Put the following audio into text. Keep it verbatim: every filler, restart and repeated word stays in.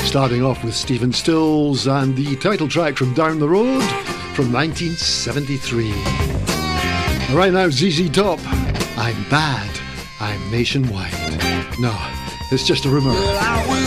Starting off with Stephen Stills and the title track from Down the Road from nineteen seventy-three. Right now, Z Z Top, I'm Bad, I'm Nationwide. No, it's just a rumour. Well, I was